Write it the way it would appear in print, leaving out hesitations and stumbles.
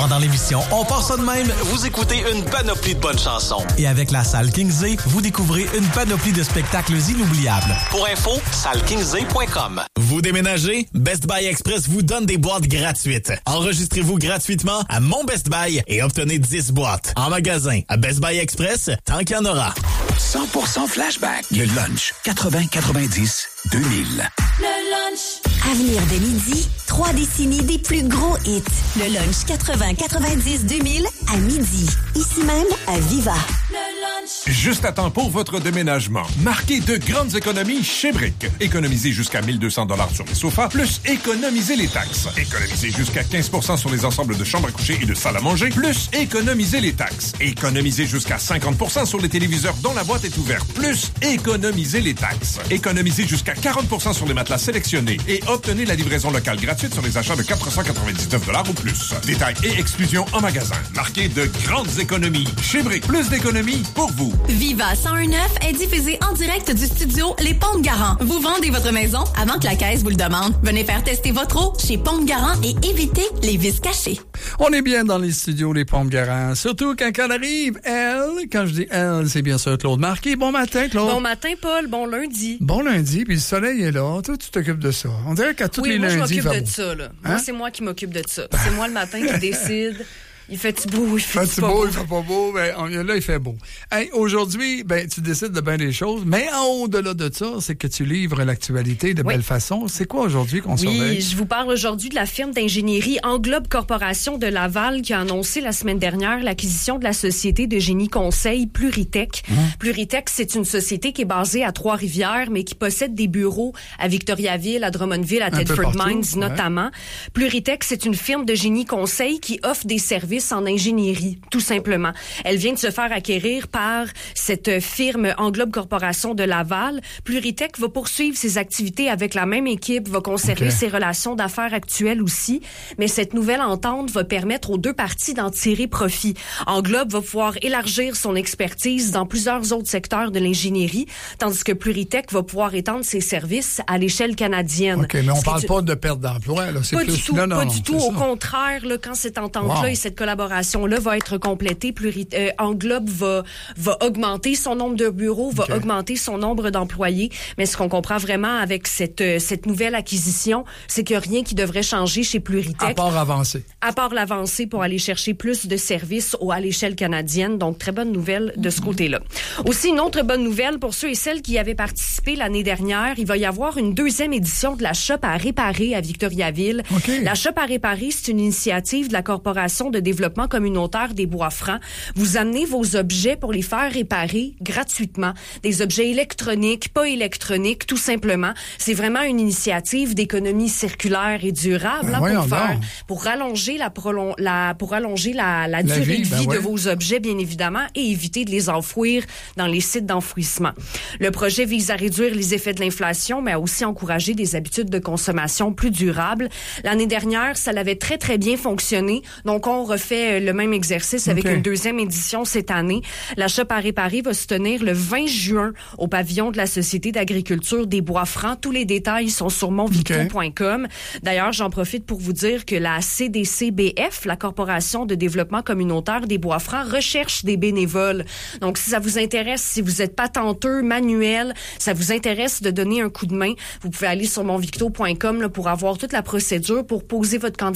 Pendant l'émission On part ça de même, vous écoutez une panoplie de bonnes chansons. Et avec la salle Kingsley, vous découvrez une panoplie de spectacles inoubliables. Pour info, sallekingsley.com. Vous déménagez? Best Buy Express vous donne des boîtes gratuites. Enregistrez-vous gratuitement à mon Best Buy et obtenez 10 boîtes. En magasin, à Best Buy Express, tant qu'il y en aura. 100% flashback. Le lunch. 80-90-2000. Le lunch. À venir dès midi, 3 décennies des plus gros hits. Le lunch 80-90-2000 à midi. Ici même, à Viva. Le lunch. Juste à temps pour votre déménagement. Marquez de grandes économies chez Brick. Économisez jusqu'à 1 200 $ sur les sofas, plus économisez les taxes. Économisez jusqu'à 15% sur les ensembles de chambres à coucher et de salles à manger, plus économisez les taxes. Économisez jusqu'à 50% sur les téléviseurs dont la boîte est ouverte, plus économisez les taxes. Économisez jusqu'à 40% sur les matelas sélectionnés et obtenez la livraison locale gratuite sur les achats de 499 $ ou plus. Détails et exclusions en magasin. Marquez de grandes économies chez Brick. Plus d'économies pour vous. Viva 101.9 est diffusé en direct du studio Les Pompes Garant. Vous vendez votre maison avant que la caisse vous le demande. Venez faire tester votre eau chez Pompes Garant et évitez les vices cachés. On est bien dans les studios Les Pompes Garant. Surtout quand elle arrive, elle, quand je dis elle, c'est bien sûr Claude Marquis. Bon matin, Claude. Bon matin, Paul. Bon lundi. Bon lundi, puis le soleil est là. Toi, tu t'occupes de ça. On dirait qu'à tous les lundis, moi, je m'occupe de ça, là. Hein? Moi, c'est moi qui m'occupe de ça. C'est moi le matin qui décide. Il fait-tu beau, il fait-tu pas beau? Il fait pas beau, ben, là, il fait beau. Hey, aujourd'hui, ben, tu décides de bien des choses, mais au-delà de ça, c'est que tu livres l'actualité de belle façon. C'est quoi aujourd'hui qu'on surveille? Oui, je vous parle aujourd'hui de la firme d'ingénierie Englobe Corporation de Laval qui a annoncé la semaine dernière l'acquisition de la société de génie conseil Pluritech. Pluritech, c'est une société qui est basée à Trois-Rivières, mais qui possède des bureaux à Victoriaville, à Drummondville, à Thetford Mines notamment. Pluritech, c'est une firme de génie conseil qui offre des services en ingénierie, tout simplement. Elle vient de se faire acquérir par cette firme Englobe Corporation de Laval. Pluritech va poursuivre ses activités avec la même équipe, va conserver ses relations d'affaires actuelles aussi, mais cette nouvelle entente va permettre aux deux parties d'en tirer profit. Englobe va pouvoir élargir son expertise dans plusieurs autres secteurs de l'ingénierie, tandis que Pluritech va pouvoir étendre ses services à l'échelle canadienne. OK, mais on parle pas de perte d'emploi, là. C'est pas plus... du tout, non, pas du tout. Ça. Au contraire, là, quand cette entente-là et cette collaboration-là va être complétée, Englobe va augmenter son nombre de bureaux, va augmenter son nombre d'employés. Mais ce qu'on comprend vraiment avec cette nouvelle acquisition, c'est qu'il n'y a rien qui devrait changer chez Pluritech. À part avancer. À part l'avancée pour aller chercher plus de services à l'échelle canadienne. Donc, très bonne nouvelle de ce côté-là. Aussi, une autre bonne nouvelle pour ceux et celles qui y avaient participé l'année dernière, il va y avoir une deuxième édition de la Shop à réparer à Victoriaville. La Shop à réparer, c'est une initiative de la Corporation de développement communautaire des Bois-Francs. Vous amenez vos objets pour les faire réparer gratuitement. Des objets électroniques, pas électroniques, tout simplement. C'est vraiment une initiative d'économie circulaire et durable pour rallonger la durée de vie de vos objets, bien évidemment, et éviter de les enfouir dans les sites d'enfouissement. Le projet vise à réduire les effets de l'inflation, mais à aussi encourager des habitudes de consommation plus durables. L'année dernière, ça l'avait très, très bien fonctionné. Donc, on refait le même exercice avec une deuxième édition cette année. La Shop à réparer va se tenir le 20 juin au pavillon de la Société d'agriculture des Bois-Francs. Tous les détails sont sur monvicto.com. D'ailleurs, j'en profite pour vous dire que la CDCBF, la Corporation de développement communautaire des Bois-Francs, recherche des bénévoles. Donc, si ça vous intéresse, si vous êtes patenteux, manuel, ça vous intéresse de donner un coup de main, vous pouvez aller sur monvicto.com pour avoir toute la procédure pour poser votre candidature